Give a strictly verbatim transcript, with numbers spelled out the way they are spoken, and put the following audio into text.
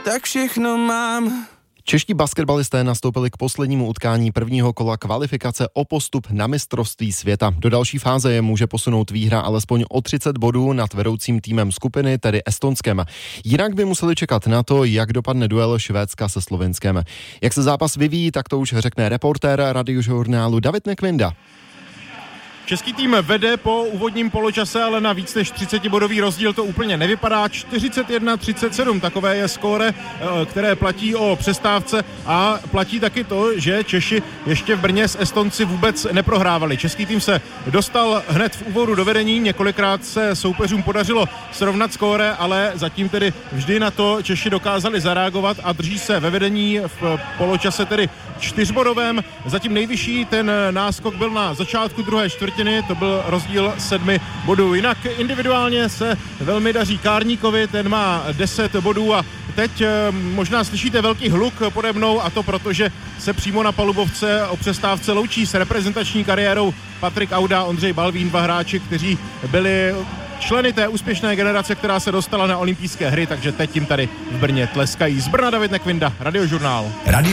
tak všechno mám. Čeští basketbalisté nastoupili k poslednímu utkání prvního kola kvalifikace o postup na mistrovství světa. Do další fáze je může posunout výhra alespoň o třicet bodů nad vedoucím týmem skupiny, tedy Estonskem. Jinak by museli čekat na to, jak dopadne duel Švédska se Slovinskem. Jak se zápas vyvíjí, tak to už řekne reportér Radiožurnálu David Nekvinda. Český tým vede po úvodním poločase, ale na víc než třicetibodový rozdíl to úplně nevypadá. čtyřicet jedna třicet sedm, takové je skóre, které platí o přestávce, a platí taky to, že Češi ještě v Brně s Estonci vůbec neprohrávali. Český tým se dostal hned v úvodu do vedení, několikrát se soupeřům podařilo srovnat skóre, ale zatím tedy vždy na to Češi dokázali zareagovat a drží se ve vedení v poločase tedy čtyřbodovém. Zatím nejvyšší ten náskok byl na začátku druhé čtvrtiny, to byl rozdíl sedmi bodů. Jinak individuálně se velmi daří Kárníkovi, ten má deset bodů a teď možná slyšíte velký hluk pode mnou, a to proto, že se přímo na palubovce o přestávce loučí s reprezentační kariérou Patrik Auda, Ondřej Balvín, dva hráči, kteří byli členy té úspěšné generace, která se dostala na olympijské hry, takže teď jim tady v Brně tleskají. Z Brna David Nekvinda, Radiožurnál. Radio